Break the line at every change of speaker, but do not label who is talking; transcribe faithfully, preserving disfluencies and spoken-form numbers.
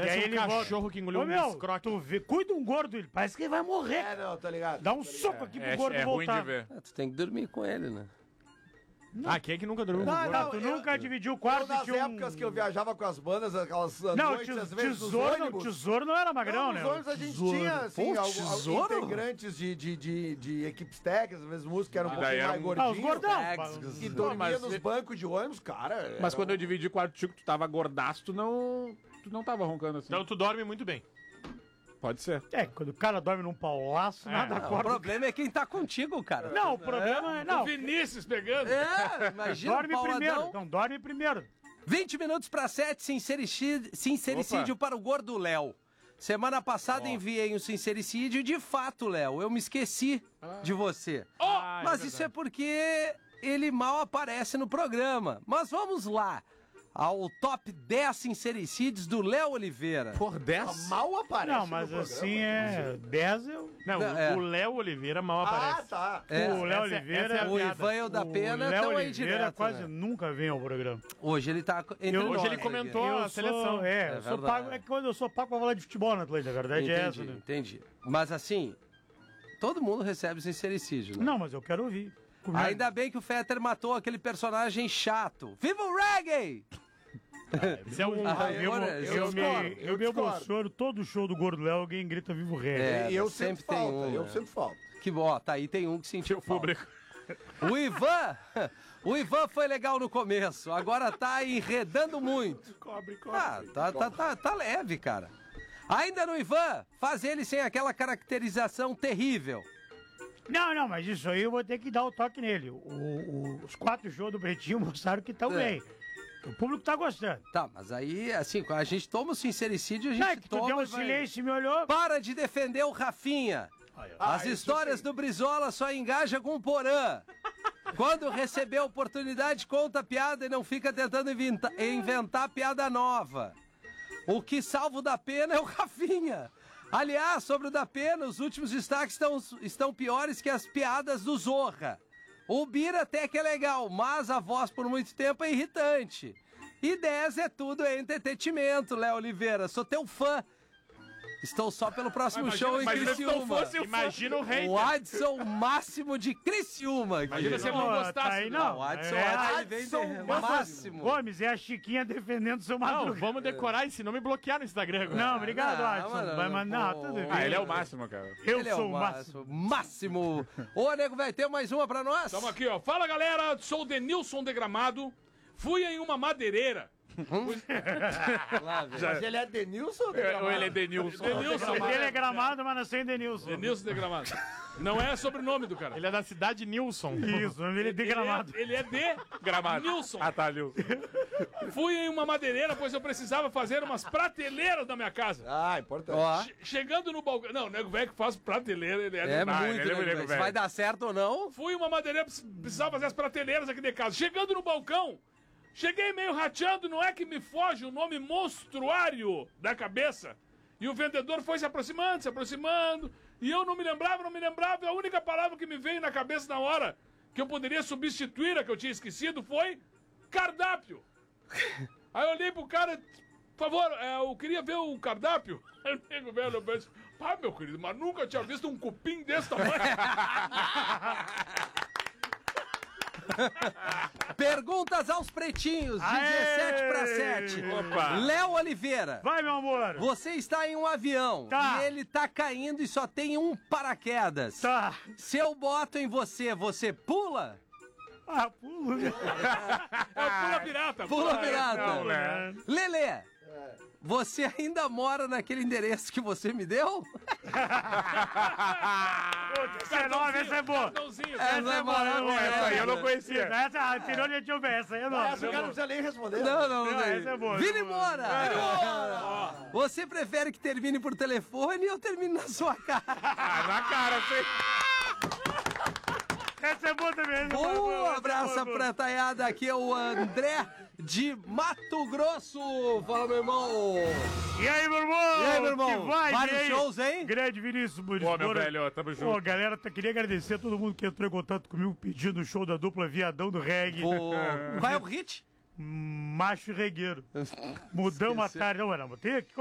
Parece
aí
um
ele
cachorro
volta.
que engoliu
Ô,
um
meu,
biscroque.
tu vê, cuida um gordo, ele parece que ele vai morrer.
É, não, tá ligado.
Dá um soco aqui pro
É,
gordo
é ruim
voltar.
de ver.
Ah, tu tem que dormir com ele, né?
Ah, quem é que nunca dormiu com
Não,
gordo?
Ah, tu
eu-
nunca dividiu o
Eu,
quarto
nas
e tinha um...
épocas que eu viajava com as bandas, aquelas
Não,
noites,
tes-
às vezes, dos
tesouro, não,
ônibus.
tesouro não era magrão,
Não,
né?
nos ônibus a gente
Tesouro.
tinha, assim,
Pô,
alguns
tesouro?
integrantes de, de, de, de equipes técnicas, às vezes músicos que eram um
E daí
pouquinho
era
mais
um-
gordinhos.
Ah, os gordão.
Tags.
E
Não,
dormia
mas
nos
se-
bancos de ônibus, cara.
Mas
era
quando
um-
eu dividi quarto contigo, tu tava gordaço, tu não. Tu não tava roncando assim.
Então tu dorme muito bem.
Pode ser.
É, quando o cara dorme num paulaço, nada
O
acorda.
problema é quem tá contigo, cara.
Não, o problema é... Não,
Vinícius pegando.
É, imagina
dorme
o pauladão.
primeiro. Não, dorme primeiro.
vinte minutos para sete, sincericídio, sincericídio para o gordo Léo. Semana passada enviei um sincericídio e de fato, Léo, eu me esqueci de você.
Ah, é
Mas isso é porque ele mal aparece no programa. Mas vamos lá. Ao top dez sincericídios do Léo Oliveira.
Por dez?
Mal aparece
Não,
no
mas
programa.
assim é... dez eu...
Não, o-
É.
o Léo Oliveira mal
Ah,
aparece.
tá.
É,
o Léo
essa é-
Oliveira...
essa é a
O
piada.
Ivan e o da Pena
o Léo
estão aí
Oliveira
direto,
quase
né?
nunca vem ao programa.
Hoje ele tá entre
Eu-
nós
hoje ele
aqui.
comentou.
Eu
a seleção.
Sou, é,
É
eu sou
verdade.
pago, é que quando eu sou pago pra falar de futebol na Atlântica, a verdade é essa,
Entendi,
né?
entendi. Mas assim, todo mundo recebe sincericídio, né?
Não, mas eu quero ouvir. Comigo.
Ainda bem que o Fetter matou aquele personagem chato. Viva o reggae!
Isso é um...
Ah,
eu,
agora,
eu,
eu
me,
discordo,
eu
eu
me
discordo.
emociono, todo show do Gordo Léo, alguém grita Vivo Rei.
É,
eu
sempre
sempre
tem
falta,
um,
eu
né?
sempre falta.
Que bom, tá aí tem um que sentiu falta.
Público.
O Ivan, o Ivan foi legal no começo, agora tá enredando muito.
Cobre, cobre.
Ah, tá, tá, tá, tá leve, cara. Ainda no Ivan, faz ele sem aquela caracterização terrível.
Não, não, mas isso aí eu vou ter que dar o toque nele. O- o- os quatro shows do Pretinho mostraram que estão
É.
bem. O público tá gostando.
Tá, mas aí, assim, quando a gente toma o sincericídio, a gente
Não, é que tu
toma
deu um
e vai-
silêncio e me olhou.
Para de defender o Rafinha. As
Ah, isso
histórias
sim.
do Brizola só engaja com o Porã. Quando receber a oportunidade, conta a piada e não fica tentando inventa- inventar piada nova. O que salva o da Pena é o Rafinha. Aliás, sobre o da Pena, os últimos destaques estão, estão piores que as piadas do Zorra. O Bira até que é legal, mas a voz por muito tempo é irritante. E dez é tudo, é entretenimento, Léo Oliveira. Sou teu fã. Estou só pelo próximo
Imagina-
show em
mas se não
Criciúma.
fosse o Imagina o rei.
O Adson Máximo de Criciúma.
Imagina se ele
Pô,
não
tá
gostasse.
aí,
né?
não.
O Adson,
É,
Adson, ele vem
Adson
de
Máximo.
Máximo.
Gomes, é a Chiquinha defendendo o seu
Não,
Madruga.
vamos decorar esse nome e bloquear no Instagram agora.
Não, obrigado,
Não,
Adson.
mano,
Vai mandar,
pô.
tudo bem.
Ah, ele é o máximo, cara.
Eu
Ele é
sou
o
o máximo.
Máximo. Ô, nego, vai ter mais uma pra nós?
Tamo aqui, ó. Fala, galera. Sou o Denilson de Gramado. Fui em uma madeireira.
Lá, velho.
Mas ele é Denilson ou
Ou ele é Denilson?
Denilson.
Ele é Gramado, mas nasceu em Denilson.
Denilson de Gramado. Não é sobrenome do cara.
Ele é da cidade Nilson.
Isso, ele é de Gramado.
Ele é, ele é de
Gramado.
Nilson.
Ah, tá, Nilson.
Fui em uma madeireira, pois eu precisava fazer umas prateleiras na minha casa.
Ah, importante.
Ó,
Che- Chegando no balcão. Não, o nego velho que faz prateleira, ele é,
é
demais.
muito,
ele é
nego,
nego
velho. Se
velho.
vai dar certo ou não?
Fui em uma madeireira, precis- precisava fazer as prateleiras aqui de casa. Chegando no balcão, cheguei meio rateando, não é que me foge o nome monstruário da cabeça. E o vendedor foi se aproximando, se aproximando. E eu não me lembrava, não me lembrava. E a única palavra que me veio na cabeça na hora que eu poderia substituir a que eu tinha esquecido foi cardápio. Aí eu olhei pro cara, por favor, é, eu queria ver o cardápio. Aí o nego velho, eu pensei, pá, meu querido, mas nunca tinha visto um cupim desse tamanho.
Perguntas aos pretinhos, dezessete para sete.
Opa.
Léo Oliveira,
Vai, meu amor.
você está em um avião
Tá.
e ele tá caindo e só tem um paraquedas.
Tá.
Se eu boto em você, você pula?
Ah, pulo.
É o pula pirata.
Pula pirata.
Não, né?
Lelê, você ainda mora naquele endereço que você me deu?
Essa é nova, essa é boa.
Cartãozinho.
Essa
Essa
é
é boa.
maravilhosa.
Essa aí eu não conhecia.
Essa, a pirulha de uva, essa aí é nova.
Essa o cara não precisa nem responder.
Não, não,
Não,
não.
essa é boa,
Vini
essa é boa.
Moura! Você prefere que termine por telefone ou termine na sua cara?
Ah, na cara, sim.
Essa é boa também. essa é boa, essa é
Um
boa,
abraço
essa é boa.
pra Taiada, aqui é o André de Mato Grosso. Fala, meu irmão.
E aí, meu irmão?
E aí, meu irmão?
Que vai,
Vários
e aí?
shows, hein?
Grande Vinícius Buris.
Ô, meu velho, tamo junto.
Pô, galera, tá- queria agradecer a todo mundo que entrou em contato comigo pedindo o show da dupla Viadão do Reggae.
Pô, qual é o hit?
Macho e regueiro. Mudamos a tarde. Não, não, tem que